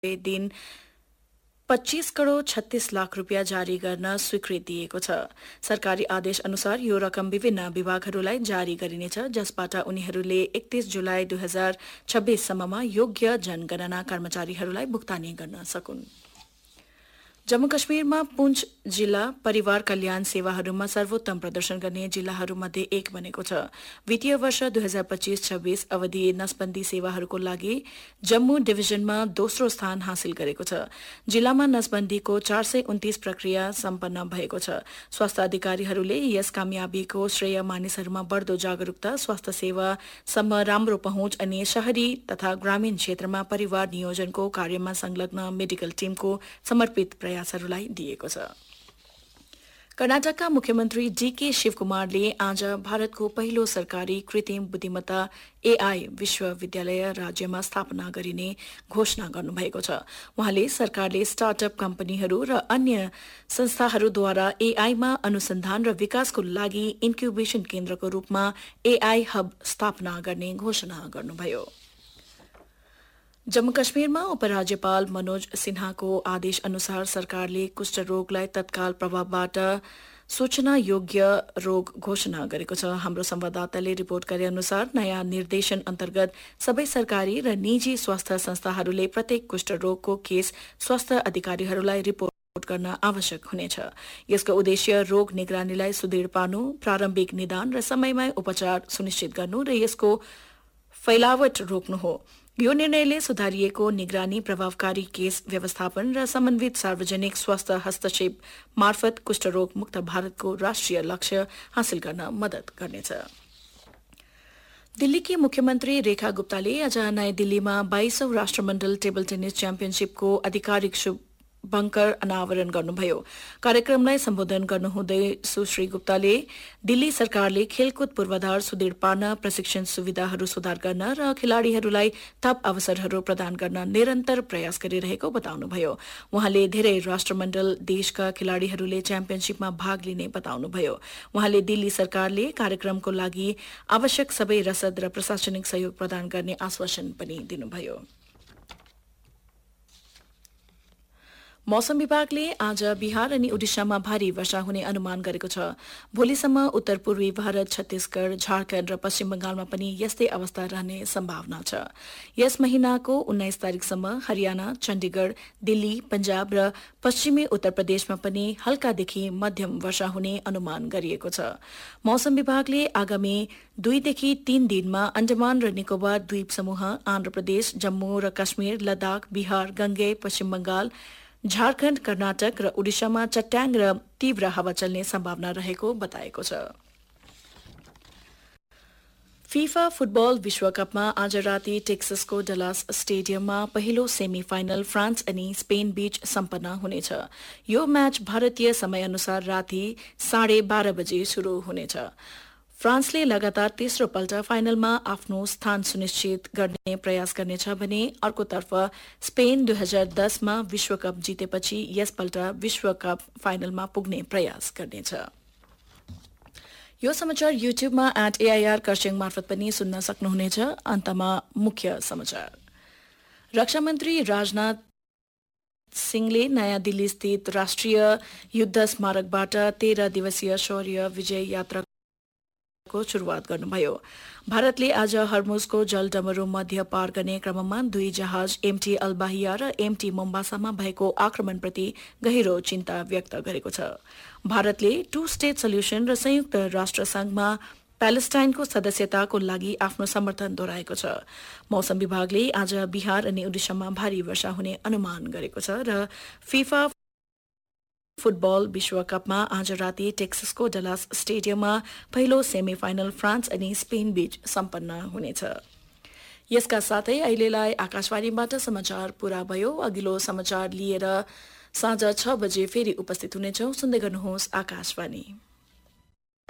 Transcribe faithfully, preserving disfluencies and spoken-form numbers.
दिन पच्चीस करोड़ छत्तीस लाख रुपियाँ जारी गर्न स्वीकृति दिएको छ। सरकारी आदेश अनुसार यो रकम विभिन्न विभागहरूलाई जारी गरिनेछ, जसबाट उनीहरूले एकतीस जुलाई दुई हजार छब्बीससम्ममा योग्य जनगणना कर्मचारीहरूलाई भुक्तानी गर्न सकुन्। जम्मू कश्मीरमा पुंछ जिल्ला परिवार कल्याण सेवाहरूमा सर्वोत्तम प्रदर्शन गर्ने जिल्लाहरूमध्ये एक बनेको छ। वित्तीय वर्ष दुई हजार पच्चीस छब्बीस अवधि नसबन्दी सेवाहरूको लागि जम्मू डिभिजनमा दोस्रो स्थान हासिल गरेको छ। जिल्लामा नसबन्दीको चार सय उन्तीस प्रक्रिया सम्पन्न भएको छ। स्वास्थ्य अधिकारीहरूले यस कामयाबीको श्रेय मानिसहरूमा बढ्दो जागरूकता, स्वास्थ्य सेवासम्म राम्रो पहुँच अनि शहरी तथा ग्रामीण क्षेत्रमा परिवार नियोजनको कार्यमा संलग्न मेडिकल टीमको समर्पित प्रयासहरूलाई दिएको छ। कर्नाटकका मुख्यमन्त्री डीके शिवकुमारले आज भारतको पहिलो सरकारी कृत्रिम बुद्धिमत्ता एआई विश्वविद्यालय राज्यमा स्थापना गरिने घोषणा गर्नुभएको छ। उहाँले सरकारले स्टार्टअप कम्पनीहरू र अन्य संस्थाहरूद्वारा एआईमा अनुसन्धान र विकासको लागि इन्क्युबेशन केन्द्रको रूपमा एआई हब स्थापना गर्ने घोषणा गर्नुभयो। जम्मू कश्मीरमा उपराज्यपाल मनोज सिन्हाको आदेश अनुसार सरकारले कुष्ठरोगलाई तत्काल प्रभावबाट सूचना योग्य रोग घोषणा गरेको छ। हाम्रो संवाददाताले रिपोर्ट गरे अनुसार नयाँ निर्देशन अन्तर्गत सबै सरकारी र निजी स्वास्थ्य संस्थाहरूले प्रत्येक कुष्ठरोगको केस स्वास्थ्य अधिकारीहरूलाई रिपोर्ट गर्न आवश्यक हुनेछ। यसको उद्देश्य रोग निगरानीलाई सुदृढ पार्नु, प्रारम्भिक निदान र समयमै उपचार सुनिश्चित गर्नु र यसको फैलावट रोक्नु हो। यो निर्णयले सुधारिएको निगरानी, प्रभावकारी केस व्यवस्थापन र समन्वित सार्वजनिक स्वास्थ्य हस्तक्षेप मार्फत कुष्ठरोग मुक्त भारतको राष्ट्रिय लक्ष्य हासिल गर्न मदत गर्नेछ। दिल्लीकी मुख्यमन्त्री रेखा गुप्ताले आज नयाँ दिल्लीमा बाइसौं राष्ट्रमण्डल टेबल टेनिस च्याम्पियनशीपको आधिकारिक शुभङ्कर अनावरण गर्नुभयो। कार्यक्रमलाई सम्बोधन गर्नुहुँदै सुश्री गुप्ताले दिल्ली सरकारले खेलकुद पूर्वाधार सुदृढ पार्न, प्रशिक्षण सुविधाहरू सुधार गर्न र खेलाड़ीहरूलाई थप अवसरहरू प्रदान गर्न निरन्तर प्रयास गरिरहेको बताउनुभयो। उहाँले धेरै राष्ट्रमण्डल देशका खेलाड़ीहरूले च्याम्पियनशीपमा भाग लिने बताउनुभयो। उहाँले दिल्ली सरकारले कार्यक्रमको लागि आवश्यक सबै रसद र प्रशासनिक सहयोग प्रदान गर्ने आश्वासन पनि दिनुभयो। मौसम विभागले आज बिहार अनि ओडिशामा भारी वर्षा हुने अनुमान गरेको छ। भोलिसम्म उत्तर पूर्वी भारत, छत्तीसगढ़, झारखण्ड र पश्चिम बंगालमा पनि यस्तै अवस्था रहने सम्भावना छ। यस महिनाको उन्नाइस तारिकसम्म हरियाणा, चण्डीगढ़, दिल्ली, पंजाब र पश्चिमी उत्तर प्रदेशमा पनि हल्कादेखि मध्यम वर्षा हुने अनुमान गरिएको छ। मौसम विभागले आगामी दुईदेखि तीन दिनमा अण्डमान र निकोबार द्वीप समूह, आन्ध्र प्रदेश, जम्मू र कश्मीर, लद्दाख, बिहार, गंगे, पश्चिम बंगाल, झारखण्ड, कर्नाटक र ओडिशामा चट्याङ र तीव्र हावा चल्ने सम्भावना रहेको बताएको छ। फीफा फुटबल विश्वकपमा आज राति टेक्ससको डलास स्टेडियममा पहिलो सेमी फाइनल फ्रान्स अनि स्पेन बीच सम्पन्न हुनेछ। यो म्याच भारतीय समयअनुसार राति साढे बाह्र बजे शुरू हुनेछ। फ्रान्सले लगातार तेस्रो पल्ट फाइनलमा आफ्नो स्थान सुनिश्चित गर्ने प्रयास गर्नेछ भने अर्कोतर्फ स्पेन दुई हजार दसमा विश्वकप जितेपछि यसपल्ट विश्वकप फाइनलमा पुग्ने प्रयास गर्नेछ। यो समाचार युट्युबमा एट एआईआर कर्सियङ मार्फत पनि सुन्न सक्नुहुनेछ। अन्तमा मुख्य समाचार। रक्षा मन्त्री राजनाथ सिंहले नयाँ दिल्ली स्थित राष्ट्रिय युद्ध स्मारकबाट तेह्र दिवसीय शौर्य विजय यात्रा को शुरूआत गर्नुभयो। भारतले आज हर्मुजको जलडमरू मध्य पार गर्ने क्रममा दुई जहाज एमटी अल्बाहिया र एमटी मोम्बासामा भएको आक्रमणप्रति गहिरो चिन्ता व्यक्त गरेको छ। भारतले टू स्टेट सल्युशन र संयुक्त राष्ट्र संघमा प्यालेस्टाइनको सदस्यताको लागि आफ्नो समर्थन दोहोऱ्याएको छ। मौसम विभागले आज बिहार अनि ओडिशामा भारी वर्षा हुने अनुमान गरेको छ र फीफा फुटबल विश्वकपमा आज राति टेक्ससको डलास स्टेडियममा पहिलो सेमी फाइनल फ्रान्स अनि स्पेन बीच सम्पन्न हुनेछ। यसका साथै अहिलेलाई आकाशवाणीबाट समाचार पूरा भयो। अघिल्लो समाचार लिएर साँझ छ बजे फेरि उपस्थित हुनेछौं। सुन्दै गर्नुहोस् आकाशवाणी।